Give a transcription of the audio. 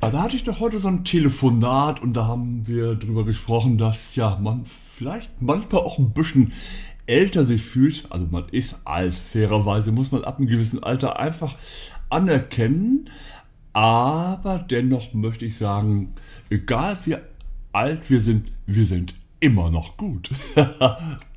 Da hatte ich doch heute so ein Telefonat und da haben wir drüber gesprochen, dass ja man vielleicht manchmal auch ein bisschen älter sich fühlt. Also man ist alt, fairerweise muss man ab einem gewissen Alter einfach anerkennen. Aber dennoch möchte ich sagen, egal wie alt wir sind immer noch gut.